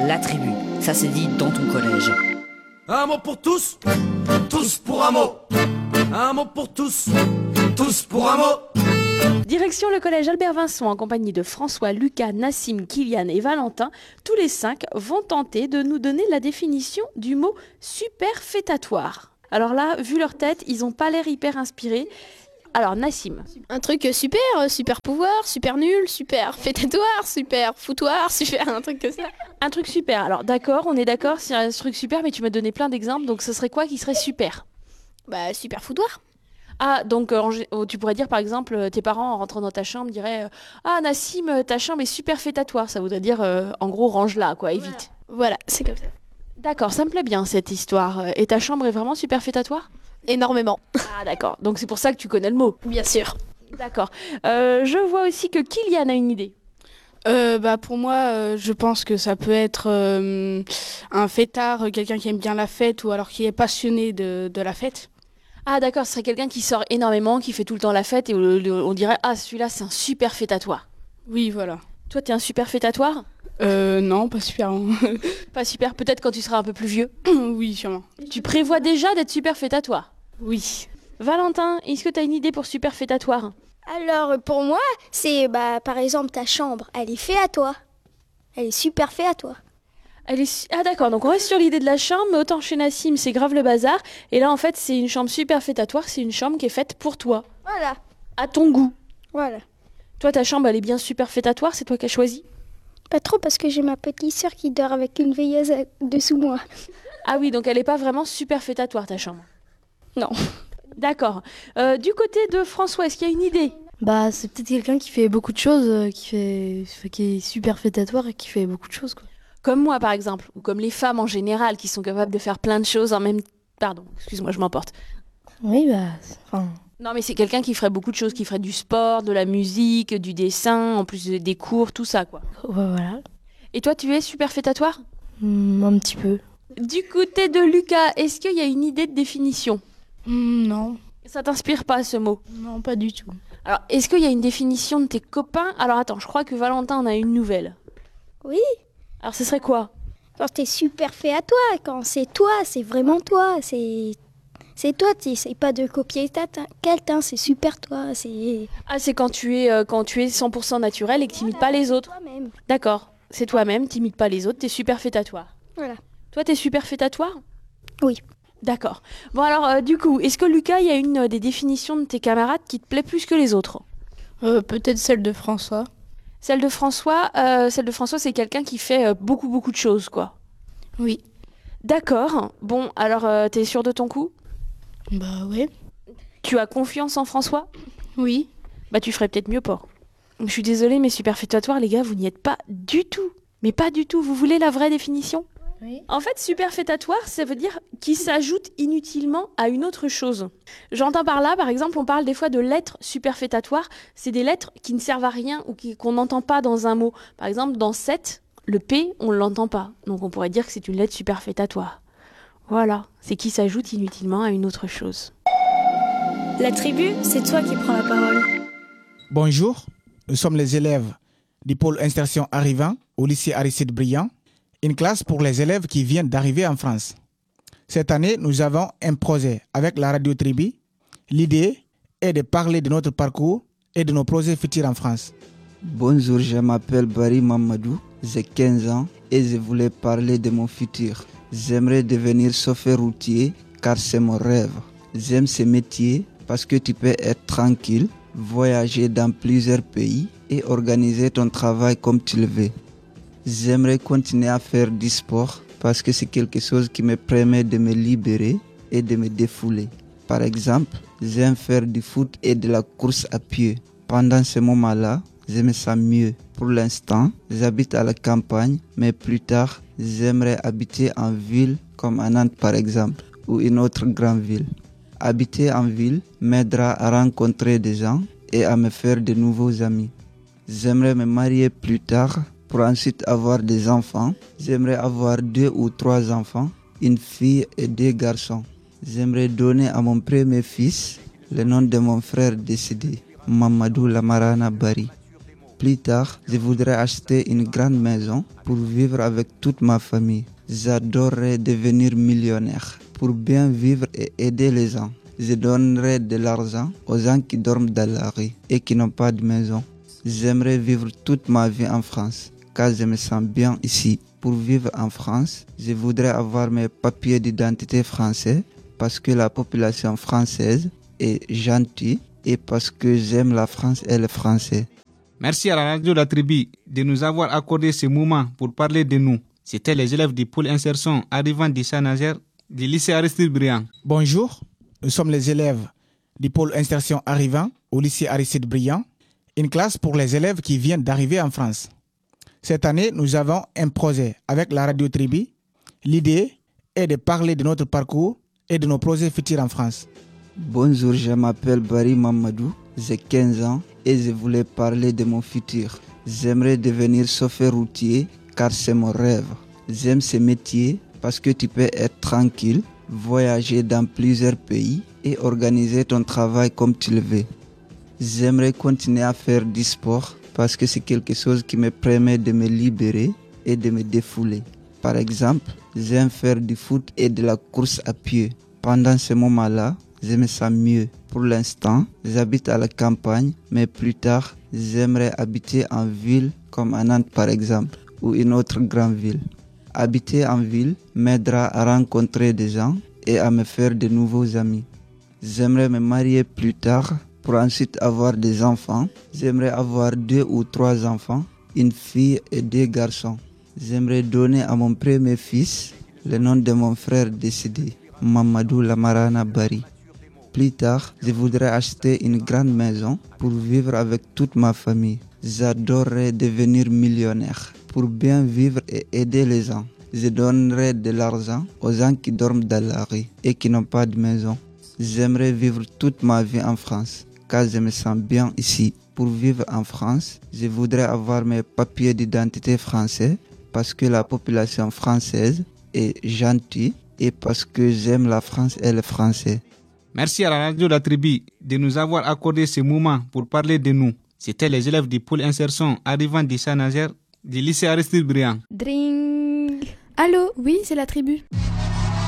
la tribu. Ça s'est dit dans ton collège. Un mot pour tous, tous pour un mot. Un mot pour tous, tous pour un mot. Direction le collège Albert Vincent en compagnie de François, Lucas, Nassim, Kylian et Valentin. Tous les 5 vont tenter de nous donner la définition du mot superfétatoire. Alors là, vu leur tête, ils n'ont pas l'air hyper inspirés. Alors Nassim. Un truc super, super pouvoir, super nul, super fétatoire, super foutoir, super un truc comme ça. Un truc super. Alors d'accord, on est d'accord, c'est un truc super, mais tu m'as donné plein d'exemples, donc ce serait quoi qui serait super? Bah super foutoir. Ah, donc tu pourrais dire par exemple, tes parents en rentrant dans ta chambre diraient ah Nassim, ta chambre est super fétatoire. Ça voudrait dire en gros range-la, quoi, évite. Voilà, c'est comme ça. D'accord, ça me plaît bien cette histoire. Et ta chambre est vraiment super fétatoire? Énormément. Ah d'accord, donc c'est pour ça que tu connais le mot. Bien sûr. D'accord. Je vois aussi que Kylian a une idée. Pour moi, je pense que ça peut être un fêtard, quelqu'un qui aime bien la fête ou alors qui est passionné de la fête. Ah d'accord, ce serait quelqu'un qui sort énormément, qui fait tout le temps la fête et on dirait ah celui-là c'est un super fêtatoire. Oui, voilà. Toi t'es un super fêtatoire? Non, pas super. Pas super, peut-être quand tu seras un peu plus vieux. Oui, sûrement. Tu prévois déjà d'être super fêtatoire? Oui. Valentin, est-ce que tu as une idée pour super fêtatoire? Alors pour moi, c'est par exemple ta chambre, elle est faite à toi. Elle est super faite à toi. Ah d'accord, donc on reste sur l'idée de la chambre, mais autant chez Nassim c'est grave le bazar. Et là en fait c'est une chambre super fêtatoire, c'est une chambre qui est faite pour toi. Voilà. À ton goût. Voilà. Toi ta chambre elle est bien super fêtatoire, c'est toi qui as choisi? Pas trop parce que j'ai ma petite sœur qui dort avec une veilleuse dessous moi. Ah oui, donc elle est pas vraiment super fêtatoire ta chambre? Non. D'accord. Du côté de François, est-ce qu'il y a une idée? Bah, c'est peut-être quelqu'un qui fait beaucoup de choses, qui est super fêtatoire et qui fait beaucoup de choses, quoi. Comme moi par exemple, ou comme les femmes en général qui sont capables de faire plein de choses en même... Pardon, excuse-moi, je m'emporte. Oui, Non mais c'est quelqu'un qui ferait beaucoup de choses, qui ferait du sport, de la musique, du dessin, en plus des cours, tout ça quoi. Voilà. Et toi tu es super fêtatoire? Un petit peu. Du côté de Lucas, est-ce qu'il y a une idée de définition? Non. Ça t'inspire pas ce mot? Non, pas du tout. Alors, est-ce qu'il y a une définition de tes copains? Alors attends, je crois que Valentin en a une nouvelle. Oui. Alors ce serait quoi? Quand t'es super fait à toi, quand c'est toi, c'est vraiment toi, c'est toi, t'essayes pas de copier quelqu'un, c'est super toi, c'est... Ah, c'est quand tu es 100% naturel et que t'imites pas les autres. Toi-même. D'accord, c'est toi-même, t'imites pas les autres, t'es super fêtatoire. Voilà. Toi, t'es super fêtatoire? Oui. D'accord. Bon alors, du coup, est-ce que Lucas, il y a une des définitions de tes camarades qui te plaît plus que les autres? Peut-être celle de François. Celle de François, c'est quelqu'un qui fait beaucoup de choses, quoi. Oui. D'accord. Bon, alors, t'es sûr de ton coup? Bah ouais. Tu as confiance en François? Oui. Bah tu ferais peut-être mieux pas. Je suis désolée, mais super fêtatoire, les gars, vous n'y êtes pas du tout. Mais pas du tout. Vous voulez la vraie définition? Oui. En fait, super fêtatoire, ça veut dire qui s'ajoute inutilement à une autre chose. J'entends par là, par exemple, on parle des fois de lettres superfétatoires. C'est des lettres qui ne servent à rien ou qu'on n'entend pas dans un mot. Par exemple, dans 7, le P, on ne l'entend pas. Donc on pourrait dire que c'est une lettre superfétatoire. Voilà, c'est qui s'ajoute inutilement à une autre chose. La tribu, c'est toi qui prends la parole. Bonjour, nous sommes les élèves du pôle insertion arrivant au lycée Aristide Briand, une classe pour les élèves qui viennent d'arriver en France. Cette année, nous avons un projet avec la radio Tribu. L'idée est de parler de notre parcours et de nos projets futurs en France. Bonjour, je m'appelle Barry Mamadou, j'ai 15 ans et je voulais parler de mon futur. J'aimerais devenir chauffeur routier car c'est mon rêve. J'aime ce métier parce que tu peux être tranquille, voyager dans plusieurs pays et organiser ton travail comme tu le veux. J'aimerais continuer à faire du sport parce que c'est quelque chose qui me permet de me libérer et de me défouler. Par exemple, j'aime faire du foot et de la course à pied. Pendant ce moment-là, je me sens mieux. Pour l'instant, j'habite à la campagne, mais plus tard, j'aimerais habiter en ville comme à Nantes par exemple, ou une autre grande ville. Habiter en ville m'aidera à rencontrer des gens et à me faire de nouveaux amis. J'aimerais me marier plus tard pour ensuite avoir des enfants. J'aimerais avoir 2 ou 3 enfants, une fille et 2 garçons. J'aimerais donner à mon premier fils le nom de mon frère décédé, Mamadou Lamarana Bari. Plus tard, je voudrais acheter une grande maison pour vivre avec toute ma famille. J'adorerais devenir millionnaire pour bien vivre et aider les gens. Je donnerais de l'argent aux gens qui dorment dans la rue et qui n'ont pas de maison. J'aimerais vivre toute ma vie en France, car je me sens bien ici. Pour vivre en France, je voudrais avoir mes papiers d'identité français parce que la population française est gentille et parce que j'aime la France et les Français. Merci à la radio La Tribu de nous avoir accordé ce moment pour parler de nous. C'était les élèves du pôle insertion arrivant du Saint-Nazaire du lycée Aristide Briand. Bonjour, nous sommes les élèves du pôle insertion arrivant au lycée Aristide Briand, une classe pour les élèves qui viennent d'arriver en France. Cette année, nous avons un projet avec la radio Tribu. L'idée est de parler de notre parcours et de nos projets futurs en France. Bonjour, je m'appelle Barry Mamadou, j'ai 15 ans et je voulais parler de mon futur. J'aimerais devenir chauffeur routier car c'est mon rêve. J'aime ce métier parce que tu peux être tranquille, voyager dans plusieurs pays et organiser ton travail comme tu le veux. J'aimerais continuer à faire du sport parce que c'est quelque chose qui me permet de me libérer et de me défouler. Par exemple, j'aime faire du foot et de la course à pied. Pendant ce moment-là, je me sens mieux. Pour l'instant, j'habite à la campagne, mais plus tard, j'aimerais habiter en ville comme à Nantes par exemple, ou une autre grande ville. Habiter en ville m'aidera à rencontrer des gens et à me faire de nouveaux amis. J'aimerais me marier plus tard pour ensuite avoir des enfants. J'aimerais avoir 2 ou 3 enfants, une fille et 2 garçons. J'aimerais donner à mon premier fils le nom de mon frère décédé, Mamadou Lamarana Bari. Plus tard, je voudrais acheter une grande maison pour vivre avec toute ma famille. J'adorerais devenir millionnaire pour bien vivre et aider les gens. Je donnerais de l'argent aux gens qui dorment dans la rue et qui n'ont pas de maison. J'aimerais vivre toute ma vie en France, car je me sens bien ici. Pour vivre en France, je voudrais avoir mes papiers d'identité français parce que la population française est gentille et parce que j'aime la France et les Français. Merci à la radio La Tribu de nous avoir accordé ce moment pour parler de nous. C'était les élèves du pôle insertion arrivant du Saint-Nazaire du lycée Aristide Briand. Dring. Allô, oui, c'est La Tribu.